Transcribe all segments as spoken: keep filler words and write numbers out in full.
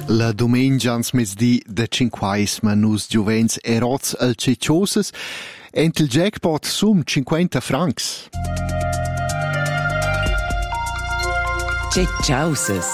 La domenica ans mezzdi de cinquaisma nus giuvens eroz al ceciosas ent il jackpot sum cinquanta francs. Ceciosas.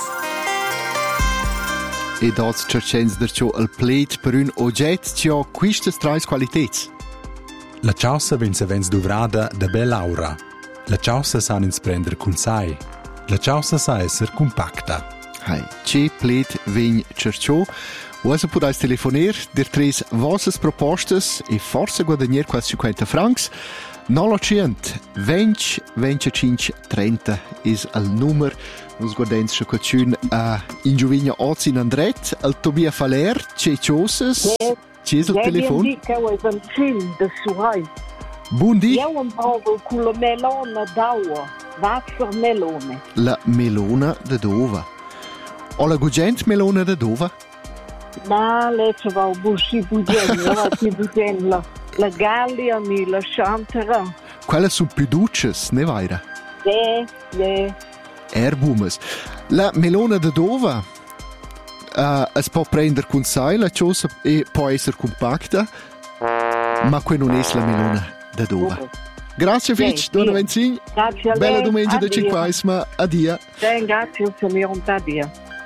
E dots cercens dercio al plate per un ogget cio quistas trais qualitets. La ciausa vens avens duvrada da bella aura. La ciausa sa ins prender cun sai. La ciausa sa esser compacta. Hai, ce plate vegn cercio. Osa podais telefoner, dir tres vossas propostas e forse guadagnier quasi cinquanta francs. Nolocient, venti, venticinque, trenta is al numero. Nos guardens scho cotun a in Giovigna Oz in Andret, al Tobia Faler, ce ciosas. Ci es il telefon? Io dico che è un film de suai. Buondì. Io un po' con la melona d'aua. Vasser melone. La melona de dova. O la gugent melona de dova? Ma lece va un busci bugen, no, ti bugen la, la gallia mi la chantera. Quelle sono più duces, ne vaira? Sì, sì. Erbumes. La melona de dova uh, es può prendere con sai, la cosa e può essere compacta, ma qui non è la melona de dova. Uh-huh. Grazie Fitch, Sì, donna sì. Venzin. Grazie a Bella lei. domenica de Addio. cinquaisma. Adia. Sì, grazie, signor Tadia.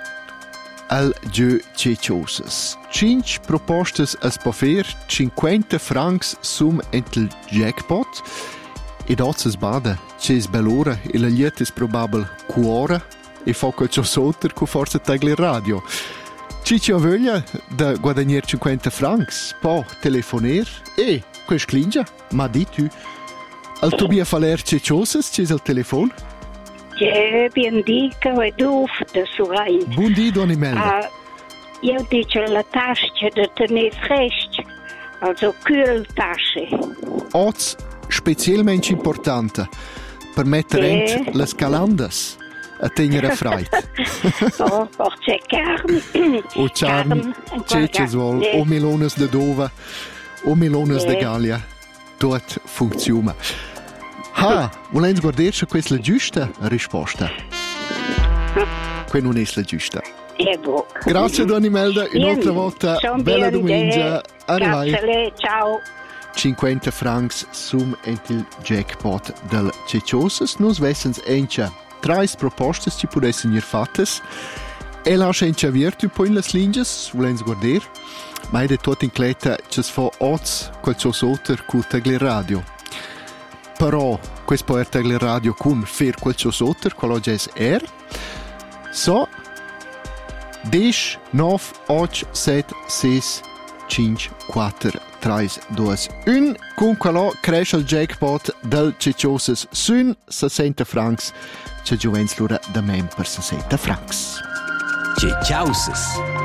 Al Gio Ceciosas. Cinque propostas as può fer, cinquanta francs sum entel jackpot. Ed ozzes bada, c'es bell'ora e la liet es probabel cuora e fa qualcosa sotter cu forza tagli radio. Ci ci voglia da guadagnier cinquanta francs, po telefoner e quel sclingia, ma di tu. Al Tobia Faler Ceciosas, c'es al telefon? C'è bien dico e dufte surai. Buondì, Don Imelda. Uh, io dico la tasca da tenere fresca, also kühltasche. Oz specialmente importante per mettere Sì. le scalandas a tenere freit. Oh, forse carne. O charm, ceces vol, o melones de dova, o melones Sì. de Gallia. Tot funziona. Ha, volens guardare se questa è la giusta risposta. Qui non è la giusta. E boh. Grazie Don Imelda, un'altra volta. Son Bella bien, domenica. eh. Arrivai. Grazie a lei, ciao. cinquanta francs sum entil jackpot del Ceciosas. Nus vessens encha trais propostas ci pudessem ir fattes. E lascia encha virtu po in las linges, volens guarder. Ma è de tot in cleta ci s fa oz qualcios otter cu tagli radio. Però, quest può er tagli radio cun fer qualcios otter, quello già er. So, dieci, nove, otto, sette, sei, cinque, quattro, tre, due, uno. Con quello cresce il jackpot del Ceciosas sun sessanta francs. C'è giovens l'ora da mem per sessanta francs. Ceciosas.